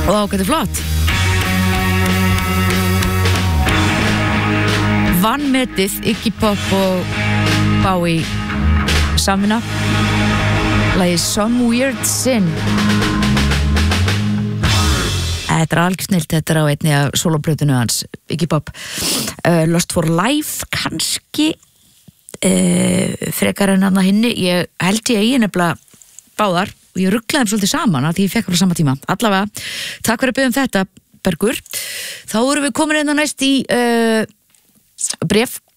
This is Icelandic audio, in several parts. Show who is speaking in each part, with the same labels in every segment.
Speaker 1: Og ágæti flott. Vanmetið Iggy Pop og Bowie samvinna. Lagið Some Weird Sin. Þetta algjör snilt, þetta á einni af soloplötunu hans, Iggy Pop. Lust for Life, kannski frekar en annað hinni. Ég held ég eigi nefnilega báðar og ég rugglaði þeim svolítið saman að því ég fekk á sama tíma. Allavega, takk fyrir að biðja þetta, Bergur. Þá erum við komin inn á næst í bréf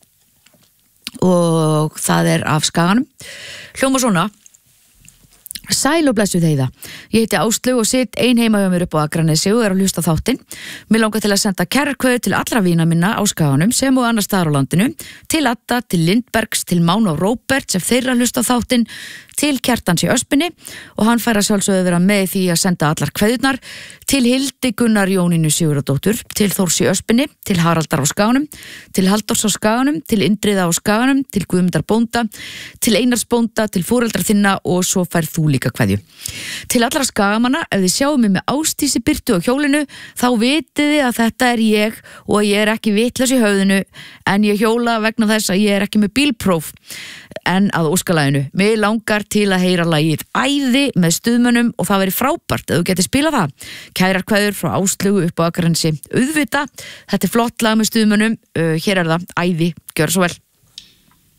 Speaker 1: og það af Skaganum. Hljóma svona. Sæl og blessuð Heiða. Ég heiti Áslaug og sitt ein heima hjá mér upp á Akranesi og að hlusta þáttinn. Mér langar til að senda kærkveðju til allra vína minna á Skaganum sem og annars staðar á landinu, til Adda, til Lindbergs, til Mána og Róbert sem þeirra hlusta þáttinn, til Kjartans í Öspinni og hann fær að sjálfsögðu vera með því að senda allar kveðjurnar, til Hildi Gunnar Jónínu Sigurðardóttur, til Þórs í Öspinni, til Haraldar á Skaganum, til Halldórs á Skaganum, til Indriða á Skaganum, til Guðmundar bónda, til Einars bónda, til foreldra þinna og svo fær þú líka kveðju. Til allra Skagamanna, ef þið sjáum mig með Ásdísi Birtu á hjólinu, þá vitið þið að þetta ég og ég ekki vitlaus í höfðinu, en ég hjóla vegna þess að ég ekki með bílpróf. En að óskalaginu, mig langar til að heyra lagið Æði með stuðmönnum og það veri frábært ef þú getur spilað það. Kærar kveður frá Áslaugu upp á Akranesi. Auðvitað, þetta flott lag með stuðmönnum, hér það, Æði, gjör svo vel.